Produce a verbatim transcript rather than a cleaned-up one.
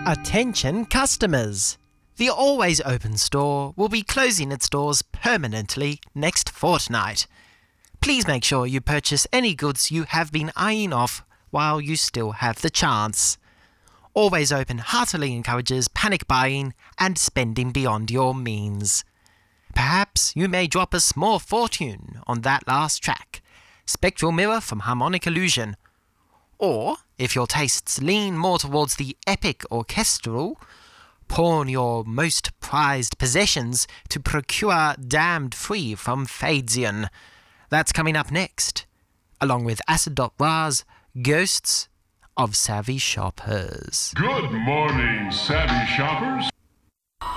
Attention customers! The Always Open store will be closing its doors permanently next fortnight. Please make sure you purchase any goods you have been eyeing off while you still have the chance. Always Open heartily encourages panic buying and spending beyond your means. Perhaps you may drop a small fortune on that last track, Spectral Mirror from Harmonic Illusion. Or, if your tastes lean more towards the epic orchestral, pawn your most prized possessions to procure Damned Free from Phaedzian. That's coming up next, along with Acid dot Ra's Ghosts of Savvy Shoppers. Good morning, savvy shoppers.